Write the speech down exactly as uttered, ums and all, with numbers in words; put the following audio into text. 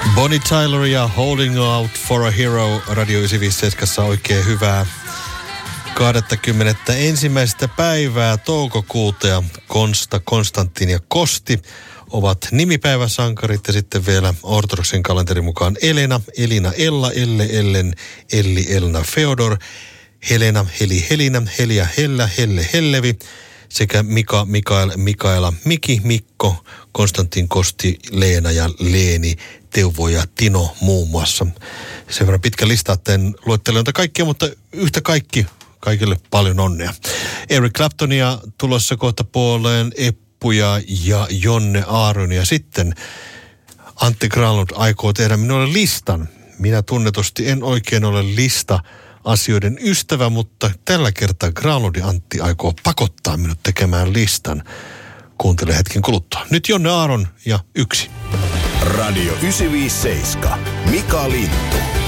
Bonnie Tyler ja Holding Out for a Hero Radio yhdeksänsataaviisikymmentäseitsemän oikein hyvää kaksikymmentäensimmäistä päivää toukokuuta ja Konsta, Konstantin ja Kosti ovat nimipäiväsankarit ja sitten vielä ortodoksin kalenterin mukaan Elena, Elina, Ella, Elle, Ellen, Elli, Elna, Feodor, Helena, Heli, Helina, Helia, Hella, Helle, Hellevi sekä Mika, Mikael, Mikaela, Miki, Mikko, Konstantin, Kosti, Leena ja Leeni, Teuvo ja Tino muun muassa. Sen verran pitkä lista, että en luettele joita kaikkia, mutta yhtä kaikki, kaikille paljon onnea. Eric Claptonia tulossa kohta puoleen, Eppuja ja Jonne Aaron ja sitten Antti Granlund aikoo tehdä minulle listan. Minä tunnetusti en oikein ole lista asioiden ystävä, mutta tällä kertaa Granlund ja Antti aikoo pakottaa minut tekemään listan. Kuuntele hetken kuluttua. Nyt Jonne Aaron ja yksi. Radio yhdeksänsataaviisikymmentäseitsemän. Mika Lintu.